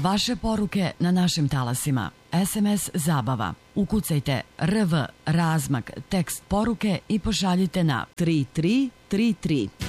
Vaše poruke na našim talasima. SMS Zabava. Ukucajte RV razmak tekst poruke i pošaljite na 3333.